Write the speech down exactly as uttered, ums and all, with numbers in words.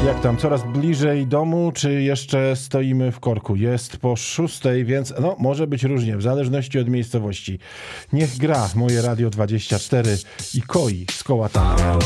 Jak tam, coraz bliżej domu, czy jeszcze stoimy w korku? Jest po szóstej, więc no, może być różnie, w zależności od miejscowości. Niech gra moje Radio dwadzieścia cztery i koi z kołatami.